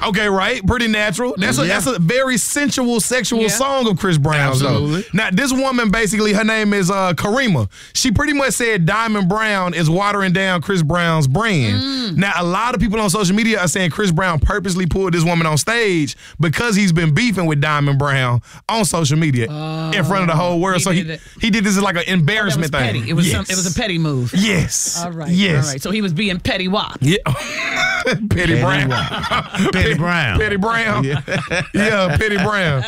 Okay, right. Pretty natural. That's a very sensual, sexual song of Chris Brown's, though. Now, this woman, basically, her name is Karima. She pretty much said Diamond Brown is watering down Chris Brown's brand. Now, a lot of people on social media are saying Chris Brown purposely pulled this woman on stage because he's been beefing with Diamond Brown on social media in front of the whole world. So he did this as like an embarrassment thing. Petty. It was a petty move. Yes. All right. Yes. All right. So he was being petty wop. Yeah. Petty Brown. Petty Brown. Petty Brown. Yeah, Petty Brown.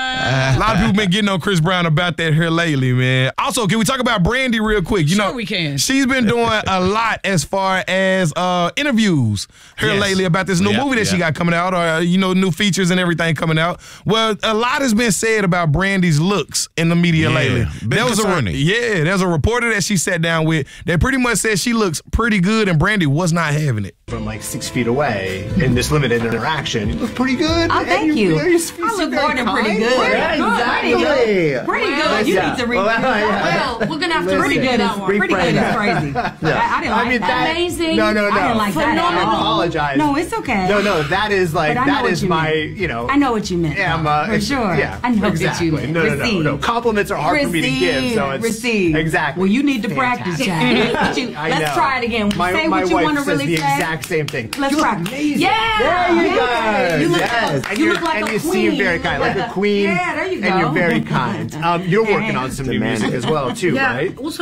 A lot of people been getting on Chris Brown about that here lately, man. Also, can we talk about Brandy real quick? You know, we can. She's been doing a lot as far as interviews here lately about this new movie that she got coming out, or new features and everything coming out. Well, a lot has been said about Brandy's looks in the media lately. There's a reporter that she sat down with that pretty much said she looks pretty good, and Brandy was not having it. From like 6 feet away in this limited interaction, you look pretty good. Oh, thank you. I look more than pretty good. Yeah, exactly. Pretty good. You need to read Well, we're gonna have to pretty good. Pretty good is crazy. I didn't like that. Amazing. No. I didn't like that. I apologize. No, it's okay. No, that is like that is my I know what you meant. For sure. Yeah, I know what you meant. No. Compliments are hard for me to give, so it's receive. Exactly. Well, you need to practice, child. Let's try it again. Say what you want to really say. Exact same thing. Let's practice. Amazing. Yeah. There you go. You look like a queen. And you seem very kind, like a queen. Yeah, there you go. And you're very kind. You're working on some new music as well, too, right? Also,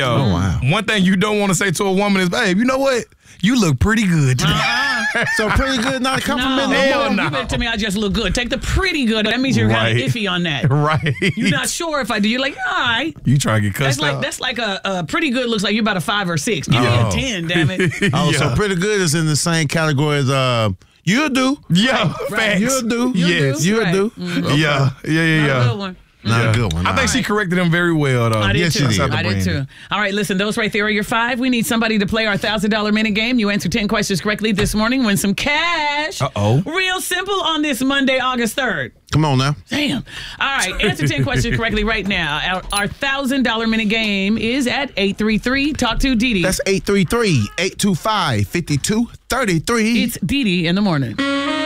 one thing you don't want to say to a woman is, babe, you know what? You look pretty good today. So pretty good, not a compliment. Hell no. You meant to me, I just look good. Take the pretty good. That means you're kind of iffy on that. Right. You're not sure if I do. You're like, all right. You try to get cussed out. That's like a pretty good looks like you're about a 5 or 6. Give me a 10, damn it. So pretty good is in the same category as you'll do. Yeah, facts. You'll do. Yes. You'll do. Yeah. Not a good one. Not a good one. I think she corrected him very well, though. I did too. Yes, I did too. All right, listen, those right there are your 5. We need somebody to play our $1,000 minute game. You answer 10 questions correctly this morning, win some cash. Real simple on this Monday, August 3rd. Come on now. Damn. All right, answer 10 questions correctly right now. Our $1,000 minute game is at 833 Talk to Dee Dee. That's 833-825-5233. It's Dee Dee in the morning.